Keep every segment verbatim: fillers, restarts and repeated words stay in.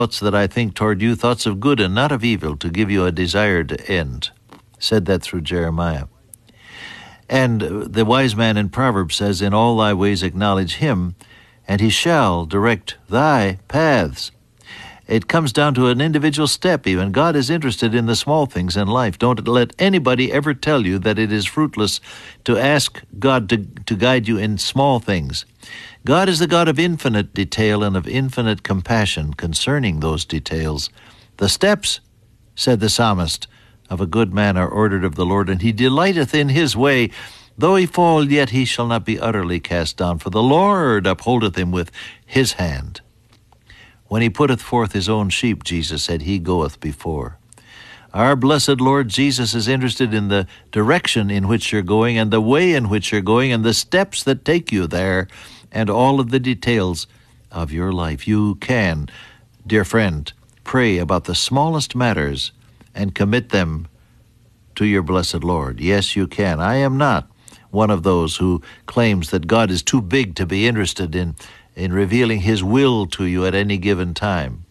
thoughts that I think toward you, thoughts of good and not of evil, to give you a desired end. Said that through Jeremiah. And the wise man in Proverbs says, in all thy ways acknowledge him, and he shall direct thy paths. It comes down to an individual step even. God is interested in the small things in life. Don't let anybody ever tell you that it is fruitless to ask God to, to guide you in small things. God is the God of infinite detail and of infinite compassion concerning those details. The steps, said the psalmist, of a good man are ordered of the Lord, and he delighteth in his way. Though he fall, yet he shall not be utterly cast down, for the Lord upholdeth him with his hand. When he putteth forth his own sheep, Jesus said, he goeth before. Our blessed Lord Jesus is interested in the direction in which you're going and the way in which you're going and the steps that take you there and all of the details of your life. You can, dear friend, pray about the smallest matters and commit them to your blessed Lord. Yes, you can. I am not one of those who claims that God is too big to be interested in, in revealing his will to you at any given time.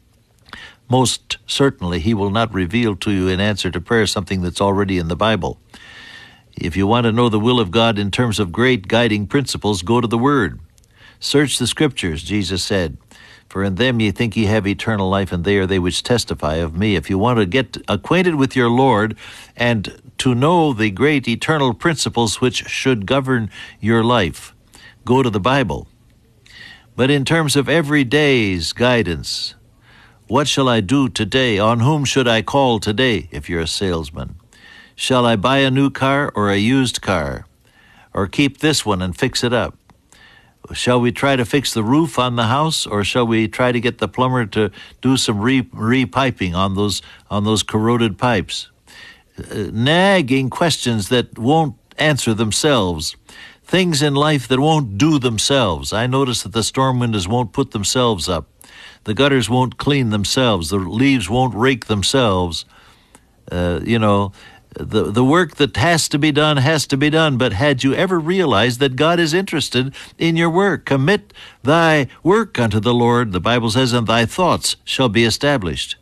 Most certainly, he will not reveal to you in answer to prayer something that's already in the Bible. If you want to know the will of God in terms of great guiding principles, go to the Word. Search the Scriptures, Jesus said, for in them ye think ye have eternal life, and they are they which testify of me. If you want to get acquainted with your Lord and to know the great eternal principles which should govern your life, go to the Bible. But in terms of every day's guidance, what shall I do today? On whom should I call today, if you're a salesman? Shall I buy a new car or a used car? Or keep this one and fix it up? Shall we try to fix the roof on the house, or shall we try to get the plumber to do some re repiping on those on those corroded pipes? Uh, nagging questions that won't answer themselves. Things in life that won't do themselves. I notice that the storm windows won't put themselves up. The gutters won't clean themselves. The leaves won't rake themselves. Uh, you know, the, the work that has to be done has to be done. But had you ever realized that God is interested in your work? Commit thy work unto the Lord, the Bible says, and thy thoughts shall be established.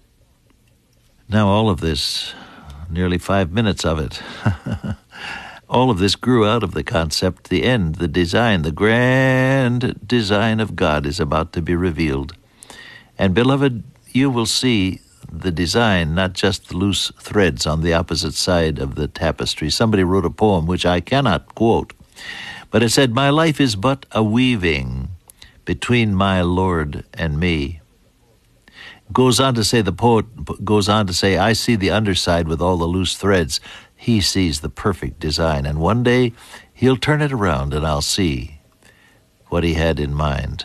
Now all of this, nearly five minutes of it, all of this grew out of the concept, the end, the design, the grand design of God is about to be revealed. And beloved, you will see the design, not just the loose threads on the opposite side of the tapestry. Somebody wrote a poem which I cannot quote, but it said, my life is but a weaving between my Lord and me. Goes on to say, the poet goes on to say, I see the underside with all the loose threads. He sees the perfect design, and one day he'll turn it around and I'll see what he had in mind.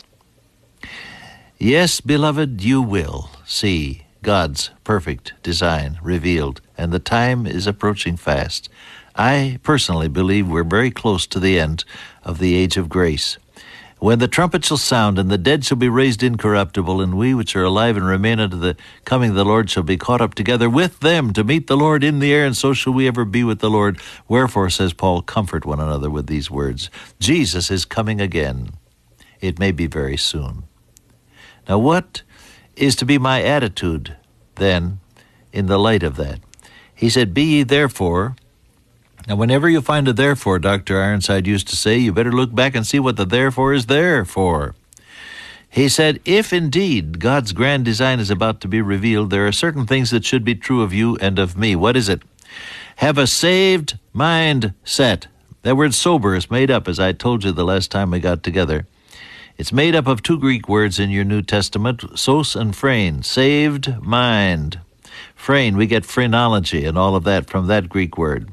Yes, beloved, you will see God's perfect design revealed, and the time is approaching fast. I personally believe we're very close to the end of the age of grace. When the trumpet shall sound, and the dead shall be raised incorruptible, and we which are alive and remain unto the coming of the Lord shall be caught up together with them to meet the Lord in the air, and so shall we ever be with the Lord. Wherefore, says Paul, comfort one another with these words. Jesus is coming again. It may be very soon. Now, what is to be my attitude, then, in the light of that? He said, be ye therefore. Now, whenever you find a therefore, Doctor Ironside used to say, you better look back and see what the therefore is there for. He said, if indeed God's grand design is about to be revealed, there are certain things that should be true of you and of me. What is it? Have a saved mind set. That word sober is made up, as I told you the last time we got together. It's made up of two Greek words in your New Testament, sos and phrein, saved mind. Phrein, we get phrenology and all of that from that Greek word.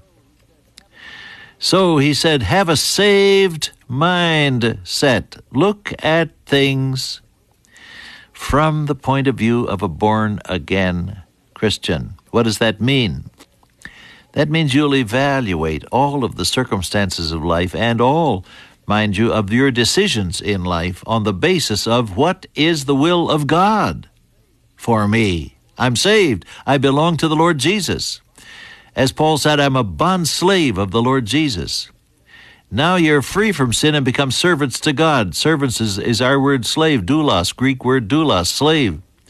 So he said, have a saved mind set. Look at things from the point of view of a born-again Christian. What does that mean? That means you'll evaluate all of the circumstances of life and all, mind you, of your decisions in life on the basis of what is the will of God for me. I'm saved. I belong to the Lord Jesus. As Paul said, I'm a bond slave of the Lord Jesus. Now you're free from sin and become servants to God. Servants is, is our word slave, doulos, Greek word doulos, slave.